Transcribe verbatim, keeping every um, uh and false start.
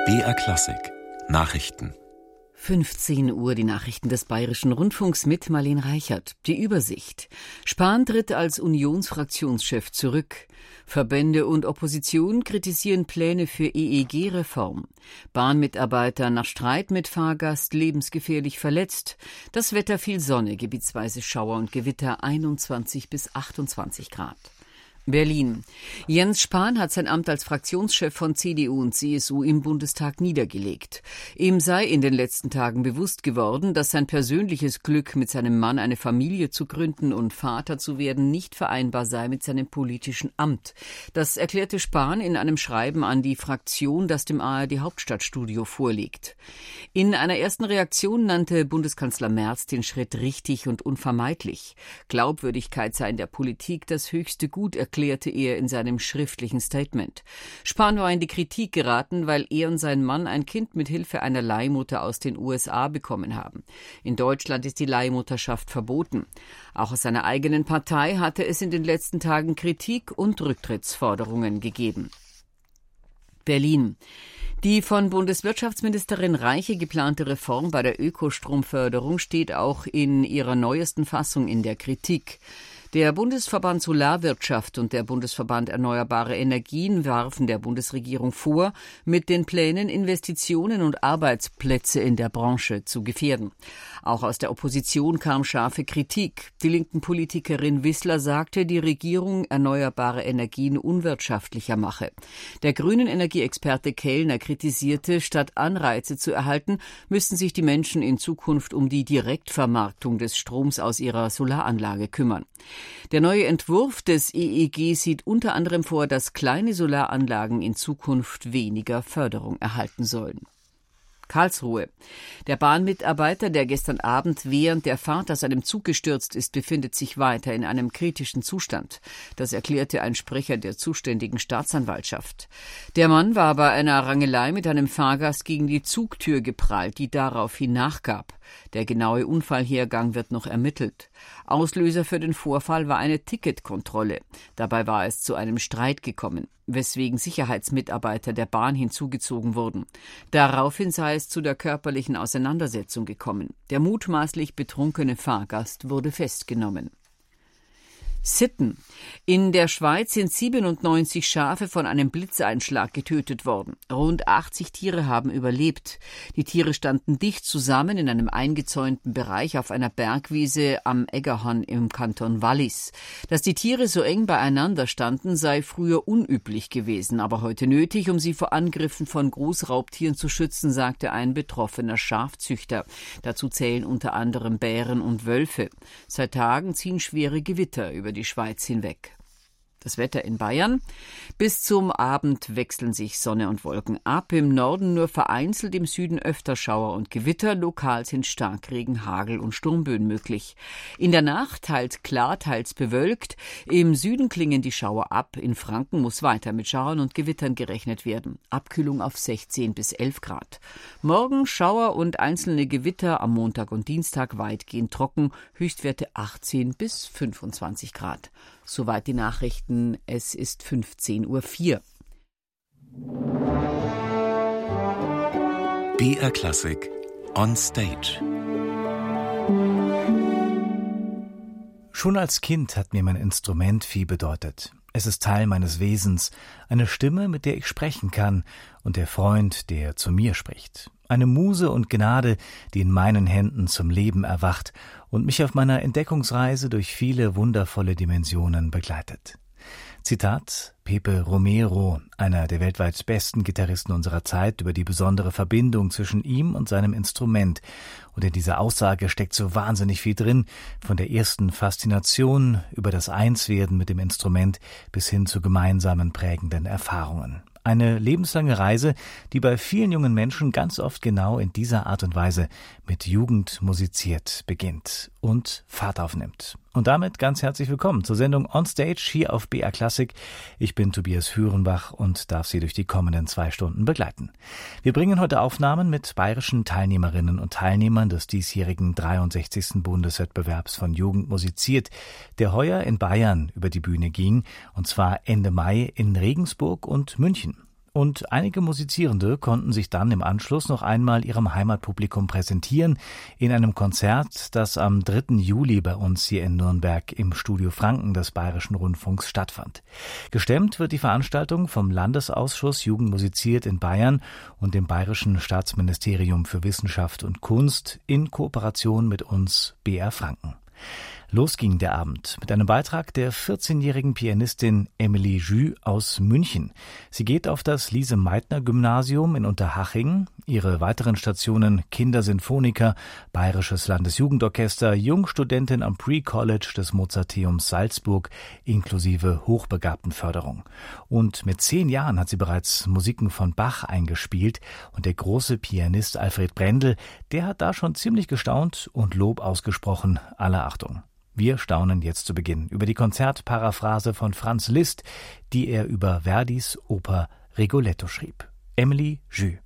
B R Klassik Nachrichten. fünfzehn Uhr, die Nachrichten des Bayerischen Rundfunks mit Marlene Reichert. Die Übersicht. Spahn tritt als Unionsfraktionschef zurück. Verbände und Opposition kritisieren Pläne für E E G-Reform. Bahnmitarbeiter nach Streit mit Fahrgast lebensgefährlich verletzt. Das Wetter viel Sonne, gebietsweise Schauer und Gewitter, einundzwanzig bis achtundzwanzig Grad. Berlin. Jens Spahn hat sein Amt als Fraktionschef von C D U und C S U im Bundestag niedergelegt. Ihm sei in den letzten Tagen bewusst geworden, dass sein persönliches Glück, mit seinem Mann eine Familie zu gründen und Vater zu werden, nicht vereinbar sei mit seinem politischen Amt. Das erklärte Spahn in einem Schreiben an die Fraktion, das dem A R D-Hauptstadtstudio vorliegt. In einer ersten Reaktion nannte Bundeskanzler Merz den Schritt richtig und unvermeidlich. Glaubwürdigkeit sei in der Politik das höchste Gut, erklärte er in seinem schriftlichen Statement. Spahn war in die Kritik geraten, weil er und sein Mann ein Kind mit Hilfe einer Leihmutter aus den U S A bekommen haben. In Deutschland ist die Leihmutterschaft verboten. Auch aus seiner eigenen Partei hatte es in den letzten Tagen Kritik und Rücktrittsforderungen gegeben. Berlin. Die von Bundeswirtschaftsministerin Reiche geplante Reform bei der Ökostromförderung steht auch in ihrer neuesten Fassung in der Kritik. Der Bundesverband Solarwirtschaft und der Bundesverband Erneuerbare Energien warfen der Bundesregierung vor, mit den Plänen Investitionen und Arbeitsplätze in der Branche zu gefährden. Auch aus der Opposition kam scharfe Kritik. Die linken Politikerin Wissler sagte, die Regierung erneuerbare Energien unwirtschaftlicher mache. Der grünen Energieexperte Kellner kritisierte, statt Anreize zu erhalten, müssten sich die Menschen in Zukunft um die Direktvermarktung des Stroms aus ihrer Solaranlage kümmern. Der neue Entwurf des E E G sieht unter anderem vor, dass kleine Solaranlagen in Zukunft weniger Förderung erhalten sollen. Karlsruhe. Der Bahnmitarbeiter, der gestern Abend während der Fahrt aus einem Zug gestürzt ist, befindet sich weiter in einem kritischen Zustand. Das erklärte ein Sprecher der zuständigen Staatsanwaltschaft. Der Mann war bei einer Rangelei mit einem Fahrgast gegen die Zugtür geprallt, die daraufhin nachgab. Der genaue Unfallhergang wird noch ermittelt. Auslöser für den Vorfall war eine Ticketkontrolle. Dabei war es zu einem Streit gekommen, weswegen Sicherheitsmitarbeiter der Bahn hinzugezogen wurden. Daraufhin sei es zu der körperlichen Auseinandersetzung gekommen. Der mutmaßlich betrunkene Fahrgast wurde festgenommen. Sitten. In der Schweiz sind siebenundneunzig Schafe von einem Blitzeinschlag getötet worden. Rund achtzig Tiere haben überlebt. Die Tiere standen dicht zusammen in einem eingezäunten Bereich auf einer Bergwiese am Eggerhorn im Kanton Wallis. Dass die Tiere so eng beieinander standen, sei früher unüblich gewesen, aber heute nötig, um sie vor Angriffen von Großraubtieren zu schützen, sagte ein betroffener Schafzüchter. Dazu zählen unter anderem Bären und Wölfe. Seit Tagen ziehen schwere Gewitter über die Schweiz hinweg. Das Wetter in Bayern. Bis zum Abend wechseln sich Sonne und Wolken ab. Im Norden nur vereinzelt, im Süden öfter Schauer und Gewitter. Lokal sind Starkregen, Hagel und Sturmböen möglich. In der Nacht teils klar, teils bewölkt. Im Süden klingen die Schauer ab. In Franken muss weiter mit Schauern und Gewittern gerechnet werden. Abkühlung auf sechzehn bis elf Grad. Morgen Schauer und einzelne Gewitter, am Montag und Dienstag weitgehend trocken. Höchstwerte achtzehn bis fünfundzwanzig Grad. Soweit die Nachrichten. Es ist fünfzehn Uhr vier. B R Klassik on Stage. Schon als Kind hat mir mein Instrument viel bedeutet. Es ist Teil meines Wesens, eine Stimme, mit der ich sprechen kann, und der Freund, der zu mir spricht. Eine Muse und Gnade, die in meinen Händen zum Leben erwacht und mich auf meiner Entdeckungsreise durch viele wundervolle Dimensionen begleitet. Zitat Pepe Romero, einer der weltweit besten Gitarristen unserer Zeit, über die besondere Verbindung zwischen ihm und seinem Instrument. Und in dieser Aussage steckt so wahnsinnig viel drin, von der ersten Faszination über das Einswerden mit dem Instrument bis hin zu gemeinsamen prägenden Erfahrungen. Eine lebenslange Reise, die bei vielen jungen Menschen ganz oft genau in dieser Art und Weise mit Jugend musiziert beginnt und Fahrt aufnimmt. Und damit ganz herzlich willkommen zur Sendung On Stage hier auf B R Klassik. Ich bin Tobias Hürenbach und darf Sie durch die kommenden zwei Stunden begleiten. Wir bringen heute Aufnahmen mit bayerischen Teilnehmerinnen und Teilnehmern des diesjährigen dreiundsechzigsten Bundeswettbewerbs von Jugend musiziert, der heuer in Bayern über die Bühne ging, und zwar Ende Mai in Regensburg und München. Und einige Musizierende konnten sich dann im Anschluss noch einmal ihrem Heimatpublikum präsentieren in einem Konzert, das am dritten Juli bei uns hier in Nürnberg im Studio Franken des Bayerischen Rundfunks stattfand. Gestemmt wird die Veranstaltung vom Landesausschuss Jugend musiziert in Bayern und dem Bayerischen Staatsministerium für Wissenschaft und Kunst in Kooperation mit uns B R Franken. Los ging der Abend mit einem Beitrag der vierzehnjährigen Pianistin Emilie Jü aus München. Sie geht auf das Lise-Meitner-Gymnasium in Unterhaching. Ihre weiteren Stationen: Kindersinfoniker, Bayerisches Landesjugendorchester, Jungstudentin am Pre-College des Mozarteums Salzburg inklusive Hochbegabtenförderung. Und mit zehn Jahren hat sie bereits Musiken von Bach eingespielt. Und der große Pianist Alfred Brendel, der hat da schon ziemlich gestaunt und Lob ausgesprochen. Alle Achtung. Wir staunen jetzt zu Beginn über die Konzertparaphrase von Franz Liszt, die er über Verdis Oper Rigoletto schrieb. Emilie Jü.